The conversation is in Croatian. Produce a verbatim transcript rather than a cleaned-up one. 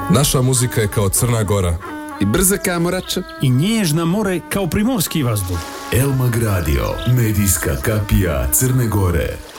Naša muzika je kao Crna Gora. I brza kamorača. I nježna more kao primorski vazduh. Elmag Radio, medijska kapija Crne Gore.